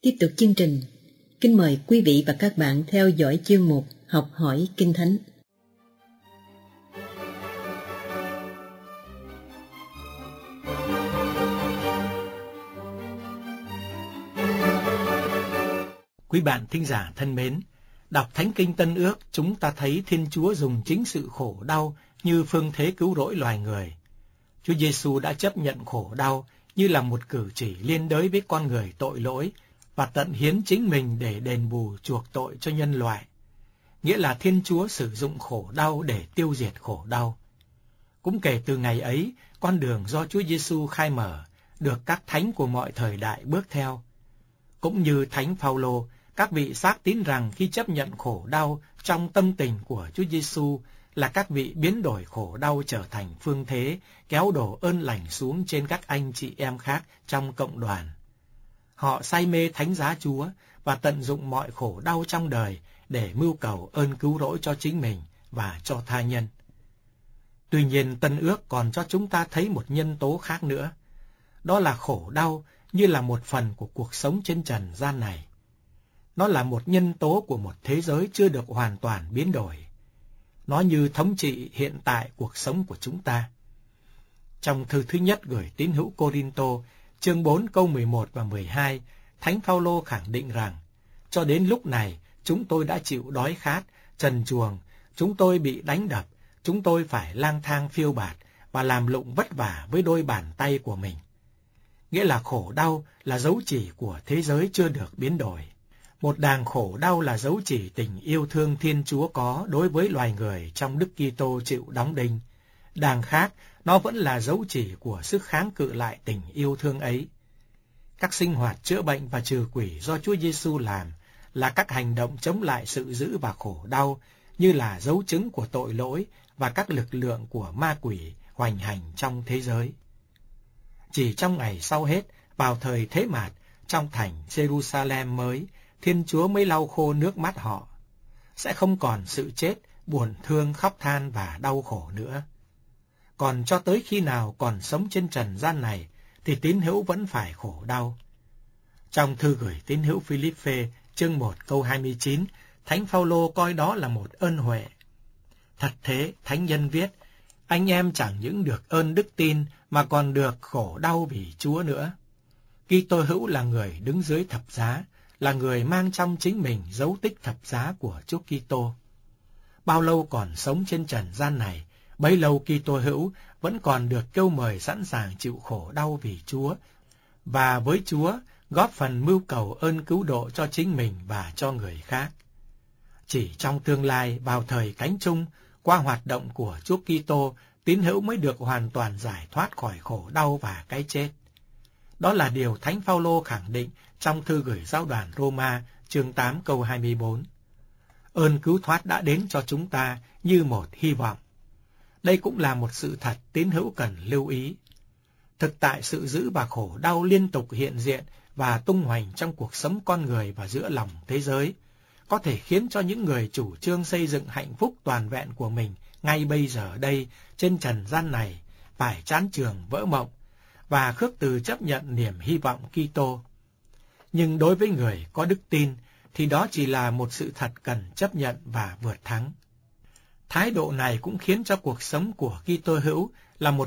Tiếp tục chương trình, kính mời quý vị và các bạn theo dõi chuyên mục Học hỏi Kinh Thánh. Quý bạn thính giả thân mến, đọc Thánh Kinh Tân Ước, chúng ta thấy Thiên Chúa dùng chính sự khổ đau như phương thế cứu rỗi loài người. Chúa Giêsu đã chấp nhận khổ đau như là một cử chỉ liên đới với con người tội lỗi và tận hiến chính mình để đền bù chuộc tội cho nhân loại. Nghĩa là Thiên Chúa sử dụng khổ đau để tiêu diệt khổ đau. Cũng kể từ ngày ấy, con đường do Chúa Giêsu khai mở được các thánh của mọi thời đại bước theo. Cũng như Thánh Phaolô, các vị xác tín rằng khi chấp nhận khổ đau trong tâm tình của Chúa Giêsu là các vị biến đổi khổ đau trở thành phương thế kéo đổ ơn lành xuống trên các anh chị em khác trong cộng đoàn. Họ say mê thánh giá Chúa và tận dụng mọi khổ đau trong đời để mưu cầu ơn cứu rỗi cho chính mình và cho tha nhân. Tuy nhiên, Tân Ước còn cho chúng ta thấy một nhân tố khác nữa. Đó là khổ đau như là một phần của cuộc sống trên trần gian này. Nó là một nhân tố của một thế giới chưa được hoàn toàn biến đổi. Nó như thống trị hiện tại cuộc sống của chúng ta. Trong thư thứ nhất gửi tín hữu Cô-rin-tô, chương 4 câu 11 và 12, Thánh Phaolô khẳng định rằng, cho đến lúc này chúng tôi đã chịu đói khát, trần truồng, chúng tôi bị đánh đập, chúng tôi phải lang thang phiêu bạt và làm lụng vất vả với đôi bàn tay của mình. Nghĩa là khổ đau là dấu chỉ của thế giới chưa được biến đổi. Một đàng khổ đau là dấu chỉ tình yêu thương Thiên Chúa có đối với loài người trong Đức Kitô chịu đóng đinh. Đàng khác, nó vẫn là dấu chỉ của sức kháng cự lại tình yêu thương ấy. Các sinh hoạt chữa bệnh và trừ quỷ do Chúa Giêsu làm là các hành động chống lại sự dữ và khổ đau, như là dấu chứng của tội lỗi và các lực lượng của ma quỷ hoành hành trong thế giới. Chỉ trong ngày sau hết, vào thời thế mạt, trong thành Jerusalem mới, Thiên Chúa mới lau khô nước mắt họ. Sẽ không còn sự chết, buồn thương, khóc than và đau khổ nữa. Còn cho tới khi nào còn sống trên trần gian này, thì tín hữu vẫn phải khổ đau. Trong thư gửi tín hữu Philippe, chương 1 câu 29, Thánh Phaolô coi đó là một ơn huệ. Thật thế, Thánh nhân viết, anh em chẳng những được ơn đức tin mà còn được khổ đau vì Chúa nữa. Kitô hữu là người đứng dưới thập giá, là người mang trong chính mình dấu tích thập giá của Chúa Kitô. Bao lâu còn sống trên trần gian này, bấy lâu Kitô hữu vẫn còn được kêu mời sẵn sàng chịu khổ đau vì Chúa, và với Chúa góp phần mưu cầu ơn cứu độ cho chính mình và cho người khác. Chỉ trong tương lai, vào thời cánh chung, qua hoạt động của Chúa Kitô, tín hữu mới được hoàn toàn giải thoát khỏi khổ đau và cái chết. Đó là điều Thánh Phaolô khẳng định trong thư gửi giáo đoàn Roma, chương 8 câu 24. Ơn cứu thoát đã đến cho chúng ta như một hy vọng. Đây cũng là một sự thật tín hữu cần lưu ý. Thực tại sự dữ và khổ đau liên tục hiện diện và tung hoành trong cuộc sống con người và giữa lòng thế giới, có thể khiến cho những người chủ trương xây dựng hạnh phúc toàn vẹn của mình ngay bây giờ đây trên trần gian này phải chán chường vỡ mộng và khước từ chấp nhận niềm hy vọng Kitô. Nhưng đối với người có đức tin thì đó chỉ là một sự thật cần chấp nhận và vượt thắng. Thái độ này cũng khiến cho cuộc sống của Kitô hữu là một